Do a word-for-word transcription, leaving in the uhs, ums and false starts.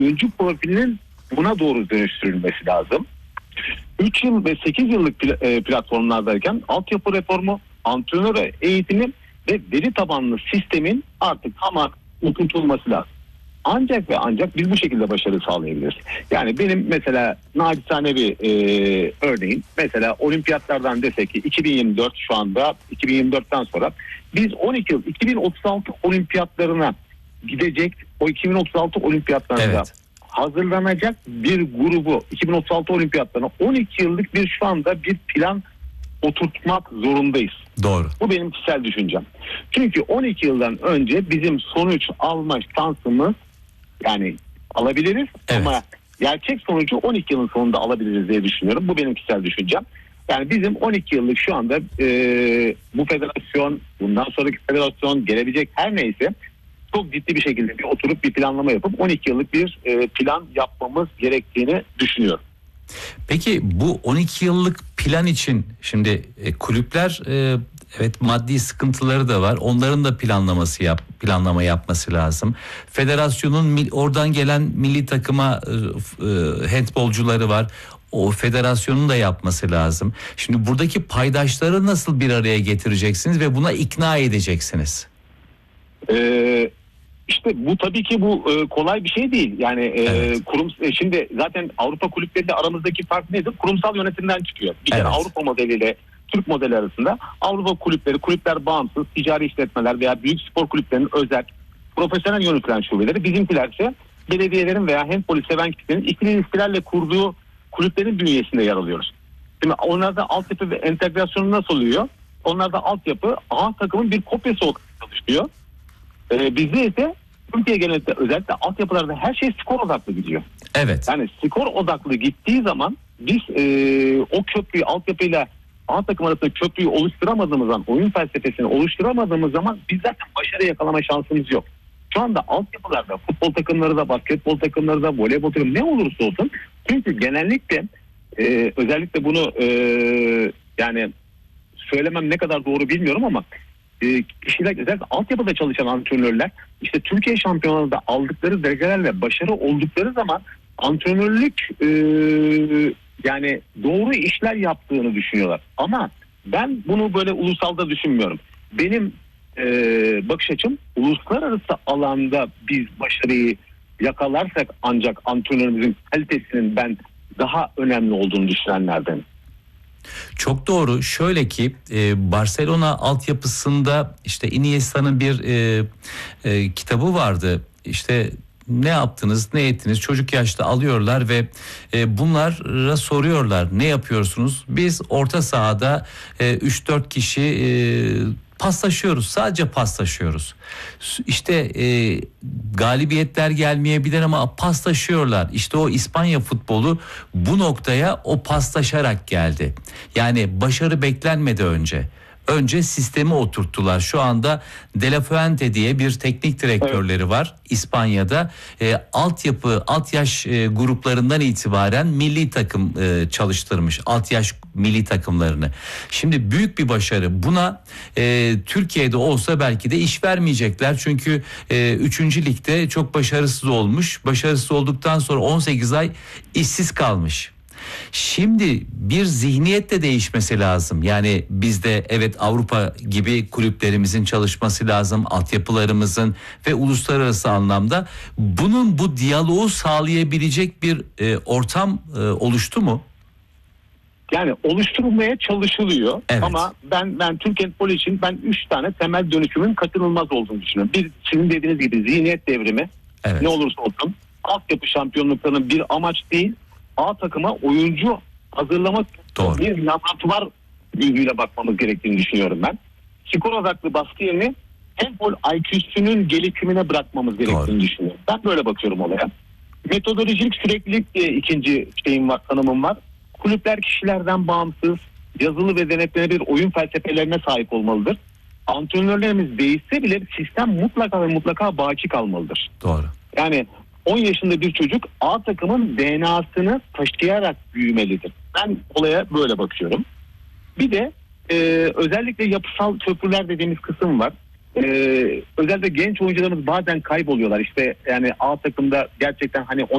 oyuncu profilinin buna doğru dönüştürülmesi lazım. üç yıl ve sekiz yıllık platformlardayken altyapı reformu, antrenör eğitimi ve veri tabanlı sistemin artık ama oturtulması lazım. Ancak ve ancak biz bu şekilde başarı sağlayabiliriz. Yani benim mesela naçizane bir e, örneğin mesela olimpiyatlardan desek ki iki bin yirmi dört şu anda iki bin yirmi dörtten sonra biz on iki yıl iki bin otuz altı olimpiyatlarına gidecek, o iki bin otuz altı olimpiyatlarında evet. hazırlanacak bir grubu iki bin otuz altı olimpiyatlarına on iki yıllık bir şu anda bir plan oturtmak zorundayız. Doğru. Bu benim kişisel düşüncem. Çünkü on iki yıldan önce bizim sonuç alma şansımız, yani alabiliriz evet. ama gerçek sonucu on iki yılın sonunda alabiliriz diye düşünüyorum. Bu benim kişisel düşüncem. Yani bizim on iki yıllık şu anda e, bu federasyon, bundan sonraki federasyon, gelebilecek her neyse çok ciddi bir şekilde bir oturup bir planlama yapıp on iki yıllık bir e, plan yapmamız gerektiğini düşünüyorum. Peki bu on iki yıllık plan için şimdi e, kulüpler e, evet maddi sıkıntıları da var. Onların da planlaması yap planlama yapması lazım. Federasyonun oradan gelen milli takıma e, e, handbolcuları var. O federasyonun da yapması lazım. Şimdi buradaki paydaşları nasıl bir araya getireceksiniz ve buna ikna edeceksiniz? Eee İşte bu tabii ki bu e, kolay bir şey değil. Yani e, evet. kurum e, şimdi zaten Avrupa kulüpleriyle aramızdaki fark nedir? Kurumsal yönetimden çıkıyor. Bir kere evet. Avrupa modeliyle Türk modeli arasında Avrupa kulüpleri, kulüpler bağımsız, ticari işletmeler veya büyük spor kulüplerinin özel, profesyonel yönetilen şubeleri, bizimkilerse belediyelerin veya handbolü seven kişilerin ikili ilişkilerle kurduğu kulüplerin bünyesinde yer alıyoruz. Şimdi onlarda altyapı ve entegrasyonu nasıl oluyor? Onlarda altyapı A takımın bir kopyası olarak çalışıyor. Ee, bizde ise Türkiye genelinde özellikle altyapılarda her şey skor odaklı gidiyor. Evet. Yani skor odaklı gittiği zaman biz e, o köprüyü altyapıyla A takım arasında köprüyü oluşturamadığımız zaman, oyun felsefesini oluşturamadığımız zaman biz zaten başarı yakalama şansımız yok. Şu anda altyapılarda futbol takımları da, basketbol takımları da, voleybol takımları ne olursa olsun, çünkü genellikle e, özellikle bunu e, yani söylemem ne kadar doğru bilmiyorum ama e, kişiler, özellikle altyapıda çalışan antrenörler işte Türkiye şampiyonasında aldıkları derecelerle başarı oldukları zaman antrenörlük e, yani doğru işler yaptığını düşünüyorlar. Ama ben bunu böyle ulusalda düşünmüyorum. Benim e, bakış açım, uluslararası alanda biz başarıyı yakalarsak ancak antrenörümüzün kalitesinin ben daha önemli olduğunu düşünenlerden. Çok doğru. Şöyle ki e, Barcelona altyapısında işte Iniesta'nın bir e, e, kitabı vardı. İşte ne yaptınız, ne ettiniz? Çocuk yaşta alıyorlar ve e, bunlara soruyorlar. Ne yapıyorsunuz? Biz orta sahada e, üç dört kişi e, paslaşıyoruz. Sadece paslaşıyoruz. İşte e, galibiyetler gelmeyebilir ama paslaşıyorlar. İşte o İspanya futbolu bu noktaya o paslaşarak geldi. Yani başarı beklenmedi önce. Önce sistemi oturttular. Şu anda De La Fuente diye bir teknik direktörleri var İspanya'da. E, altyapı, alt yaş e, gruplarından itibaren milli takım e, çalıştırmış. Alt yaş milli takımlarını. Şimdi büyük bir başarı. Buna e, Türkiye'de olsa belki de iş vermeyecekler. Çünkü e, üçüncü ligde çok başarısız olmuş. Başarısız olduktan sonra on sekiz ay işsiz kalmış. Şimdi bir zihniyet de değişmesi lazım. Yani bizde evet Avrupa gibi kulüplerimizin çalışması lazım, altyapılarımızın ve uluslararası anlamda bunun bu diyaloğu sağlayabilecek bir e, ortam e, oluştu mu? Yani oluşturulmaya çalışılıyor evet. ama ben ben Türk handbolu için ben üç tane temel dönüşümün kaçınılmaz olduğunu düşünüyorum. Bir, sizin dediğiniz gibi zihniyet devrimi, evet. ne olursa olsun altyapı şampiyonluklarının bir amaç değil, A takıma oyuncu hazırlamak Doğru. bir laboratuvar gözüyle bakmamız gerektiğini düşünüyorum ben. Skor odaklı baskı yerine handbol I Q'sunun gelişimine bırakmamız gerektiğini Doğru. düşünüyorum. Ben böyle bakıyorum olaya. Metodolojik süreklilik diye ikinci şeyim var, tanımım var. Kulüpler kişilerden bağımsız, yazılı ve denetlenebilir oyun felsefelerine sahip olmalıdır. Antrenörlerimiz değişse bile sistem mutlaka ve mutlaka baki kalmalıdır. Doğru. Yani on yaşında bir çocuk A takımın D N A'sını taşıyarak büyümelidir. Ben olaya böyle bakıyorum. Bir de e, özellikle yapısal köprüler dediğimiz kısım var. E, özellikle genç oyuncularımız bazen kayboluyorlar. İşte yani A takımda gerçekten hani